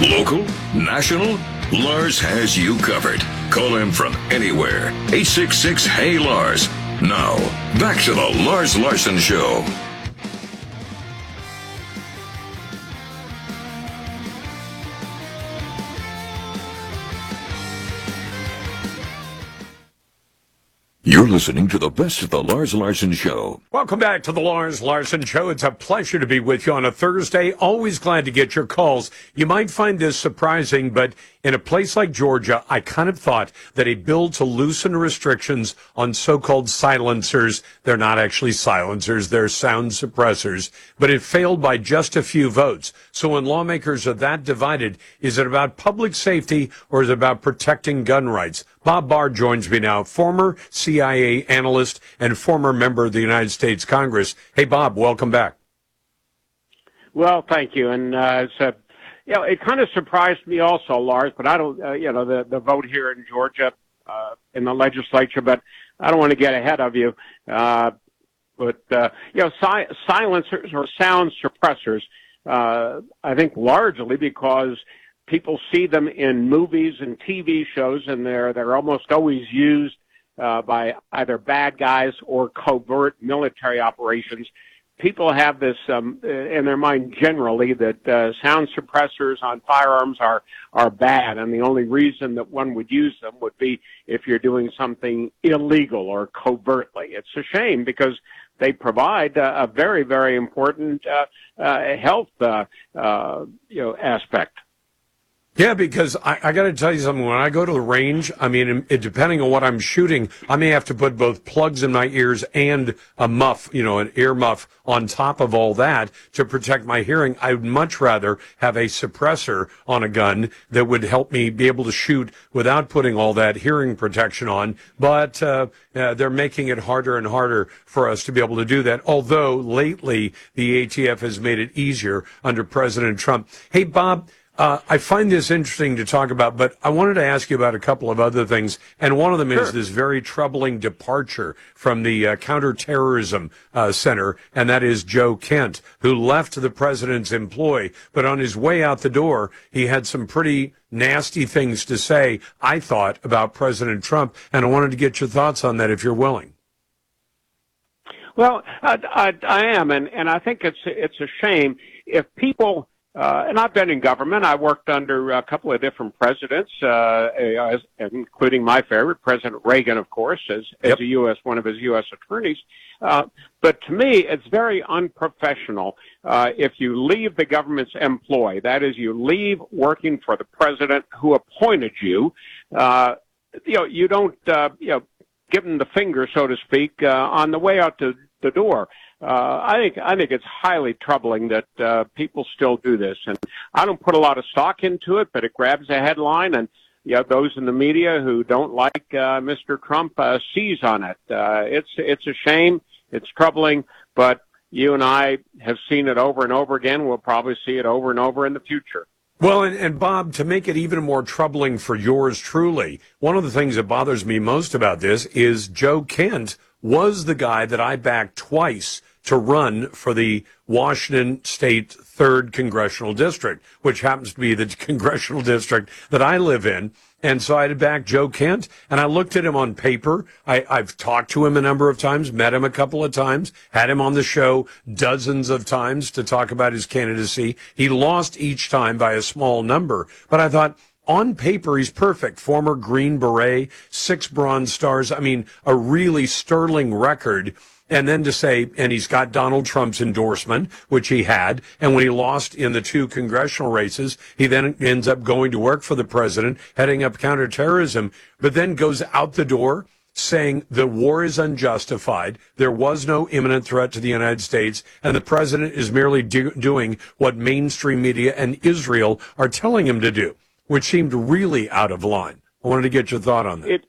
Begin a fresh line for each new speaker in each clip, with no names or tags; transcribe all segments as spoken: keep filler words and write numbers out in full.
Local? National? Lars has you covered. Call him from anywhere. eight six six, H E Y, Lars. Now, back to the Lars Larson Show. You're listening to the best of the Lars Larson Show.
Welcome back to the Lars Larson Show. It's a pleasure to be with you on a Thursday. Always glad to get your calls. You might find this surprising, but in a place like Georgia, I kind of thought that a bill to loosen restrictions on so-called silencers, they're not actually silencers, they're sound suppressors, but it failed by just a few votes. So when lawmakers are that divided, is it about public safety or is it about protecting gun rights? Bob Barr joins me now, former C I A analyst and former member of the United States Congress. Hey, Bob, welcome back.
Well, thank you. And uh, it's a, you know, it kind of surprised me also, Lars, but I don't, uh, you know, the, the vote here in Georgia uh, in the legislature, but I don't want to get ahead of you. Uh, but, uh, you know, si- silencers or sound suppressors, uh, I think largely because people see them in movies and T V shows, and they're they're almost always used uh, by either bad guys or covert military operations. People have this um, in their mind generally that uh, sound suppressors on firearms are are bad, and the only reason that one would use them would be if you're doing something illegal or covertly. It's a shame because they provide uh, a very, very important uh, uh, health uh, uh, you know aspect.
Yeah, because I, I got to tell you something. When I go to the range, I mean, it, depending on what I'm shooting, I may have to put both plugs in my ears and a muff, you know, an ear muff on top of all that to protect my hearing. I would much rather have a suppressor on a gun that would help me be able to shoot without putting all that hearing protection on. But uh, uh, they're making it harder and harder for us to be able to do that. Although lately the A T F has made it easier under President Trump. Hey, Bob. Uh, I find this interesting to talk about, but I wanted to ask you about a couple of other things. And one of them
Sure.
is this very troubling departure from the uh, counterterrorism uh, center, and that is Joe Kent, who left the president's employ. But on his way out the door, he had some pretty nasty things to say, I thought, about President Trump. And I wanted to get your thoughts on that, if you're willing.
Well, I, I, I am, and, and I think it's it's a shame if people. Uh, and I've been in government. I worked under a couple of different presidents, uh, as, including my favorite, President Reagan, of course, as,
Yep.
as a U S one of his U S attorneys. Uh, but to me, it's very unprofessional uh, if you leave the government's employ. That is, you leave working for the president who appointed you. Uh, you know, you don't, uh, you know, give him the finger, so to speak, uh, on the way out the, the door. Uh, I think I think it's highly troubling that uh, people still do this, and I don't put a lot of stock into it, but it grabs a headline, and you know, those in the media who don't like uh, Mister Trump uh, seize on it. Uh, it's it's a shame, it's troubling, but you and I have seen it over and over again. We'll probably see it over and over in the future.
Well, and, and Bob, to make it even more troubling for yours truly, one of the things that bothers me most about this is Joe Kent was the guy that I backed twice to run for the Washington State third Congressional District, which happens to be the congressional district that I live in. And so I had to back Joe Kent, and I looked at him on paper. I, I've talked to him a number of times, met him a couple of times, had him on the show dozens of times to talk about his candidacy. He lost each time by a small number, but I thought, on paper, he's perfect. Former Green Beret, six Bronze Stars. I mean, a really sterling record. And then to say, and he's got Donald Trump's endorsement, which he had. And when he lost in the two congressional races, he then ends up going to work for the president, heading up counterterrorism, but then goes out the door saying the war is unjustified. There was no imminent threat to the United States, and the president is merely do- doing what mainstream media and Israel are telling him to do, which seemed really out of line. I wanted to get your thought on that.
It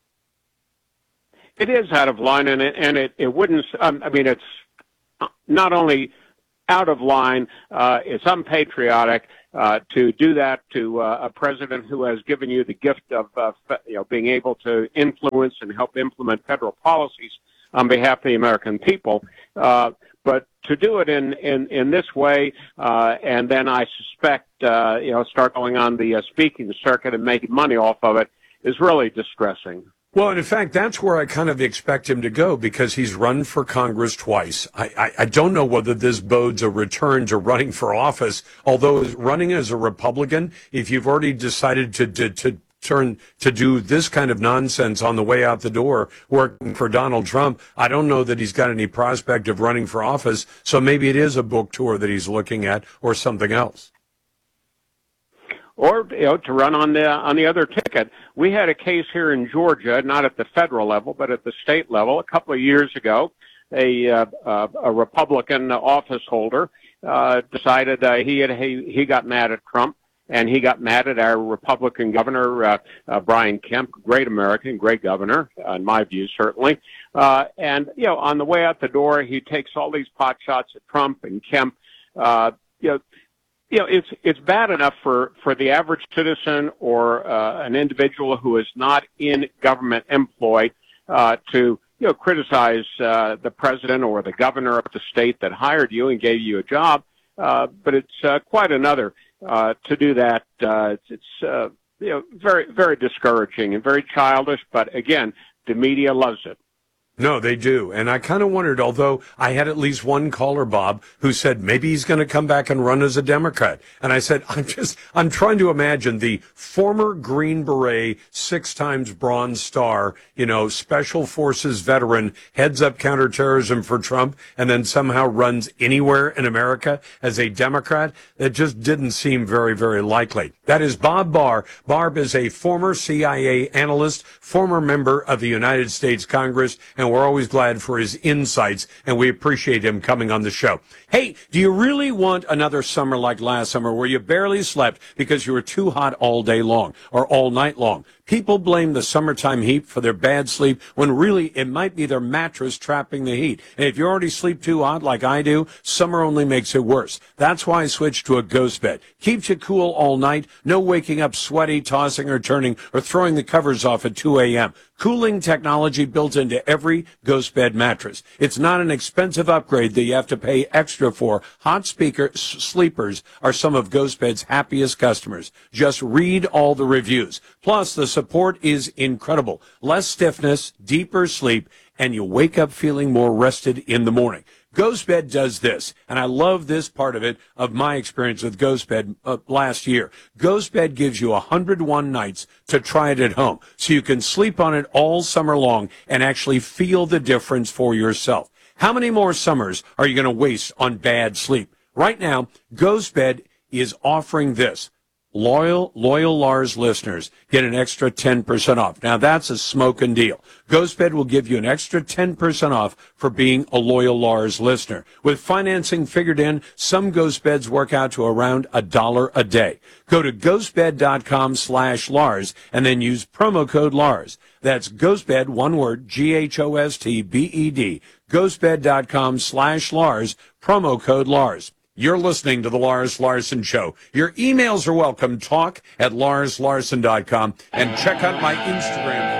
it is out of line, and it and it, it wouldn't. Um, I mean, it's not only out of line, uh, it's unpatriotic uh, to do that to uh, a president who has given you the gift of uh, you know being able to influence and help implement federal policies on behalf of the American people. Uh, But to do it in, in, in this way, uh, and then I suspect, uh, you know, start going on the uh, speaking circuit and making money off of it is really distressing.
Well, and in fact, that's where I kind of expect him to go, because he's run for Congress twice. I, I, I don't know whether this bodes a return to running for office, although running as a Republican, if you've already decided to, to, to turn to do this kind of nonsense on the way out the door, working for Donald Trump, I don't know that he's got any prospect of running for office. So maybe it is a book tour that he's looking at, or something else.
Or, you know, to run on the on the other ticket. We had a case here in Georgia, not at the federal level, but at the state level, a couple of years ago. A uh, uh, a Republican office holder uh, decided uh, he had he he got mad at Trump, and he got mad at our Republican governor, uh, uh, Brian Kemp, great American, great governor, uh, in my view, certainly. Uh, and, you know, on the way out the door, he takes all these pot shots at Trump and Kemp. Uh, you know, you know, it's it's bad enough for, for the average citizen or uh, an individual who is not in government employ uh, to, you know, criticize uh, the president or the governor of the state that hired you and gave you a job. Uh, but it's uh, quite another uh, to do that. Uh, it's, it's uh, you know, very, very discouraging and very childish. But again, the media loves it.
No, they do. And I kind of wondered, although I had at least one caller, Bob, who said maybe he's going to come back and run as a Democrat. And I said, I'm just, I'm trying to imagine the former Green Beret, six times Bronze Star, you know, Special Forces veteran, heads up counterterrorism for Trump, and then somehow runs anywhere in America as a Democrat. It just didn't seem very, very likely. That is Bob Barr. Barb is a former C I A analyst, former member of the United States Congress, and we're always glad for his insights, and we appreciate him coming on the show. Hey, do you really want another summer like last summer where you barely slept because you were too hot all day long or all night long? People blame the summertime heat for their bad sleep when really it might be their mattress trapping the heat. And if you already sleep too hot like I do, summer only makes it worse. That's why I switched to a Ghost Bed. Keeps you cool all night, no waking up sweaty, tossing or turning, or throwing the covers off at two a.m. Cooling technology built into every Ghost Bed mattress. It's not an expensive upgrade that you have to pay extra for. Hot speaker s- sleepers are some of Ghost Bed's happiest customers. Just read all the reviews. Plus, the support is incredible. Less stiffness, deeper sleep, and you wake up feeling more rested in the morning. Ghost Bed does this, and I love this part of it, of my experience with Ghost Bed uh, last year. Ghost Bed gives you one hundred one nights to try it at home, so you can sleep on it all summer long and actually feel the difference for yourself. How many more summers are you going to waste on bad sleep? Right now, Ghost Bed is offering this. Loyal, loyal Lars listeners get an extra ten percent off. Now, that's a smoking deal. GhostBed will give you an extra ten percent off for being a loyal Lars listener. With financing figured in, some GhostBeds work out to around a dollar a day. Go to ghostbed.com slash Lars and then use promo code Lars. That's GhostBed, one word, G H O S T B E D, ghostbed.com slash Lars, promo code Lars. You're listening to The Lars Larson Show. Your emails are welcome. Talk at lars larson dot com. And check out my Instagram